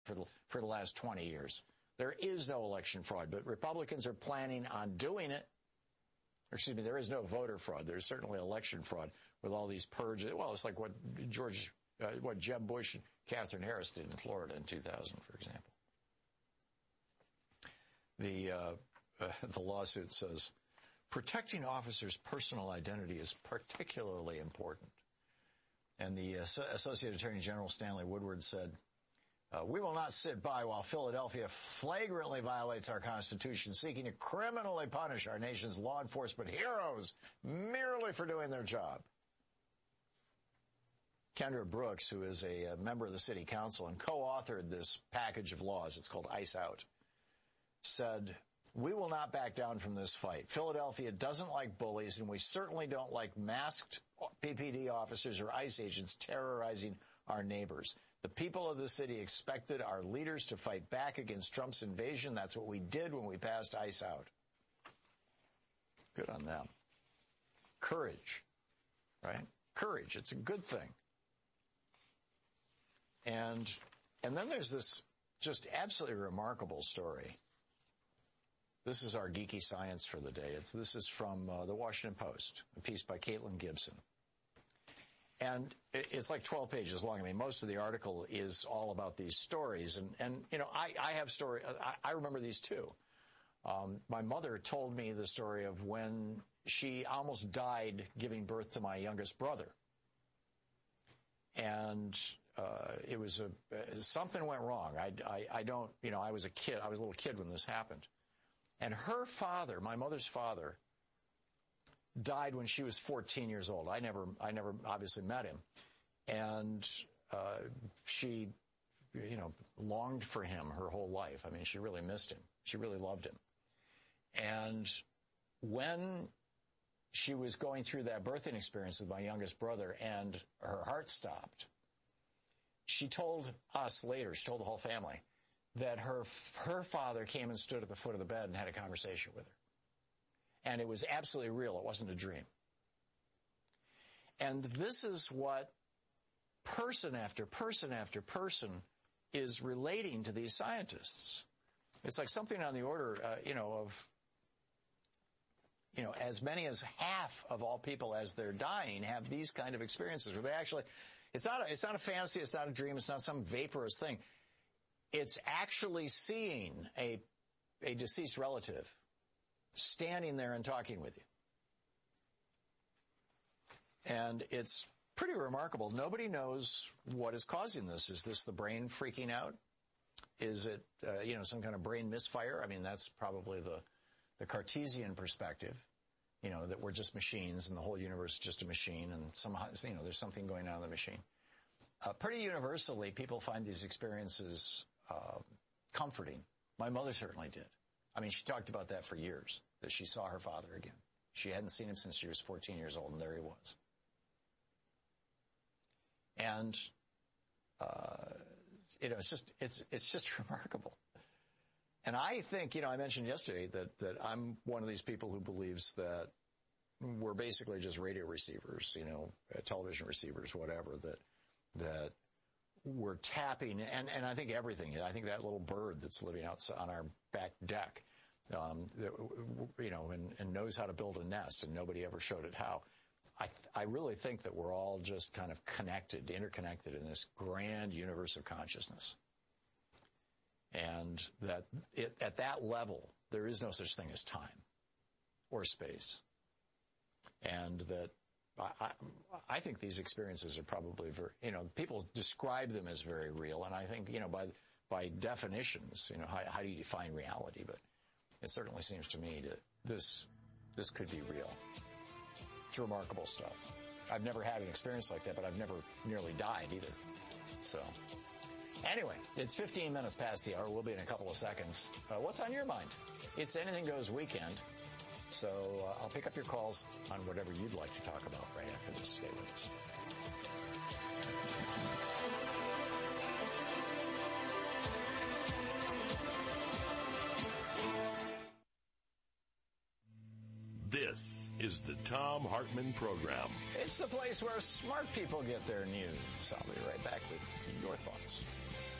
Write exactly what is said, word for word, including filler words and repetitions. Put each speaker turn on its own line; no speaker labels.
for the, for the last twenty years. There is no election fraud, but Republicans are planning on doing it. Excuse me, there is no voter fraud. There's certainly election fraud with all these purges. Well, it's like what George, uh, what Jeb Bush and Katherine Harris did in Florida in two thousand, for example. The, uh, uh, the lawsuit says, protecting officers' personal identity is particularly important. And the uh, Associate Attorney General Stanley Woodward said, uh, we will not sit by while Philadelphia flagrantly violates our Constitution, seeking to criminally punish our nation's law enforcement heroes merely for doing their job. Kendra Brooks, who is a, a member of the City Council and co-authored this package of laws, it's called ICE Out, said, we will not back down from this fight. Philadelphia doesn't like bullies, and we certainly don't like masked P P D officers or ICE agents terrorizing our neighbors. The people of the city expected our leaders to fight back against Trump's invasion. That's what we did when we passed ICE Out. Good on them. Courage, right? Courage. It's a good thing. And, and then there's this just absolutely remarkable story. This is our geeky science for the day. It's, this is from uh, the Washington Post, a piece by Caitlin Gibson. And it, it's like twelve pages long. I mean, most of the article is all about these stories. And, and you know, I, I have story. I, I remember these too. Um, my mother told me the story of when she almost died giving birth to my youngest brother. And uh, it was a, uh, something went wrong. I, I, I don't, you know, I was a kid. I was a little kid when this happened. And her father, my mother's father, died when she was fourteen years old. I never, I never obviously met him. And uh, she, you know, longed for him her whole life. I mean, she really missed him. She really loved him. And when she was going through that birthing experience with my youngest brother and her heart stopped, she told us later, she told the whole family, that her her father came and stood at the foot of the bed and had a conversation with her. And it was absolutely real. It wasn't a dream. And this is what person after person after person is relating to these scientists. It's like something on the order, uh, you know, of, you know, as many as half of all people as they're dying have these kind of experiences where they actually, it's not a, it's not a fantasy, it's not a dream, it's not some vaporous thing. It's actually seeing a, a deceased relative standing there and talking with you. And it's pretty remarkable. Nobody knows what is causing this. Is this the brain freaking out? Is it, uh, you know, some kind of brain misfire? I mean, that's probably the, the Cartesian perspective, you know, that we're just machines and the whole universe is just a machine and somehow, you know, there's something going on in the machine. Uh, pretty universally, people find these experiences Uh, comforting. My mother certainly did. I mean, she talked about that for years, that she saw her father again. She hadn't seen him since she was fourteen years old, and there he was. And, uh, you know, it's just, it's, it's just remarkable. And I think, you know, I mentioned yesterday that, that I'm one of these people who believes that we're basically just radio receivers, you know, uh, television receivers, whatever, that, that, we're tapping, and, and I think everything. I think that little bird that's living outside on our back deck, um, that, you know, and, and knows how to build a nest, and nobody ever showed it how. I, th- I really think that we're all just kind of connected, interconnected in this grand universe of consciousness. And that it, at that level, there is no such thing as time or space. And that I, I think these experiences are probably very, you know, people describe them as very real. And I think, you know, by, by definitions, you know, how, how do you define reality? But it certainly seems to me that this, this could be real. It's remarkable stuff. I've never had an experience like that, but I've never nearly died either. So anyway, it's fifteen minutes past the hour. We'll be in a couple of seconds. Uh, what's on your mind? It's Anything Goes weekend. So uh, I'll pick up your calls on whatever you'd like to talk about right after this. Stay with us.
This is the Thom Hartmann Program.
It's the place where smart people get their news. I'll be right back with your thoughts.